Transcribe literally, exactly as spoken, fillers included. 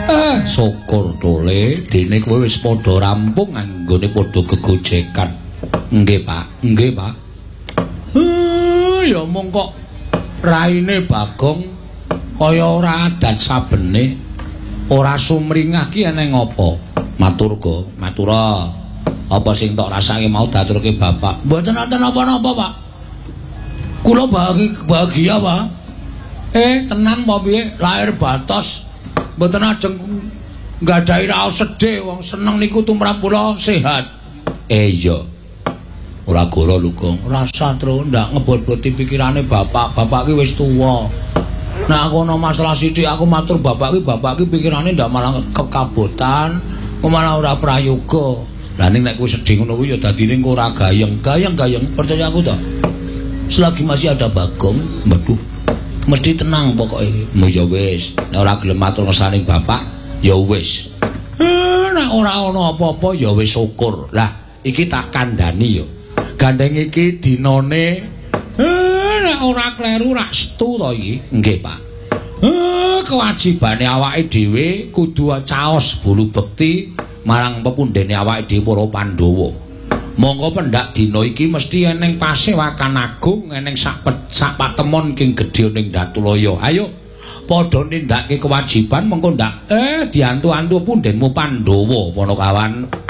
Eh, syukur tole dene kowe wis padha rampung anggone padha gegojekan. Nggih, Pak. Nggih, Pak. Heh, ya mung kok raine Bagong kaya ora adat sabene. Ora sumringah ki eneng apa? Matur go, matura. Apa sing tok rasake mau daturke Bapak? Mboten wonten apa-apa, Pak. Kula bahagia, bahagia, Pak. Eh, tenan apa piye? Lahir batos. Mboten ajeng nggadahi raos sedih wong seneng niku tumrap kula sehat. Eh iya. Ora golo Lugong, rasa terus ndak ngebot-boti pikirane bapak. Bapak ki wis tuwa. Nah aku ana masalah sithik aku matur bapak ki, bapak ki pikirane ndak malah kekabotan, kok malah ora prayoga. Lah ning nek kowe sedih ngono kuwi ya dadine ora gayeng. Gayeng-gayeng percaya aku to. Selagi masih ada Bagong, waduh mesti tenang pokoknya. Mu ya wis, nek ora gelem matur ngersane bapak, ya wis. Eh, nek ora ana apa-apa ya wis syukur. Lah, iki tak kandhani ya. Gandeng iki dinane eh nek ora kleru rak setu to iki. Nggih, Pak. Eh, kewajibane awake dhewe kudu caos bulu bekti marang pepundhene awake dhewe para Pandhawa. Monggo pendak dina iki mesti eneng pasewakan agung, eneng sak sak patemon king gedhe ning Datulaya. Ayo padha nindakake kewajiban mengko ndak eh diantu-antu pundhenmu Pandhawa, Panakawan.